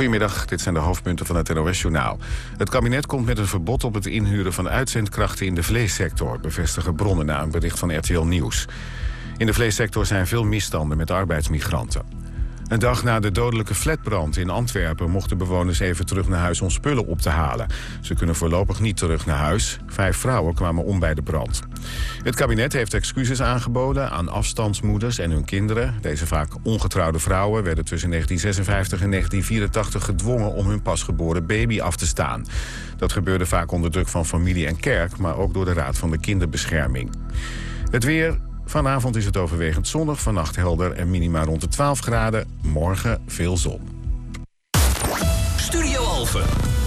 Goedemiddag, dit zijn de hoofdpunten van het NOS-journaal. Het kabinet komt met een verbod op het inhuren van uitzendkrachten in de vleessector, bevestigen bronnen na een bericht van RTL Nieuws. In de vleessector zijn veel misstanden met arbeidsmigranten. Een dag na de dodelijke flatbrand in Antwerpen mochten bewoners even terug naar huis om spullen op te halen. Ze kunnen voorlopig niet terug naar huis. 5 vrouwen kwamen om bij de brand. Het kabinet heeft excuses aangeboden aan afstandsmoeders en hun kinderen. Deze vaak ongetrouwde vrouwen werden tussen 1956 en 1984 gedwongen om hun pasgeboren baby af te staan. Dat gebeurde vaak onder druk van familie en kerk, maar ook door de Raad van de Kinderbescherming. Het weer. Vanavond is het overwegend zonnig, vannacht helder en minima rond de 12 graden. Morgen veel zon. Studio Alphen.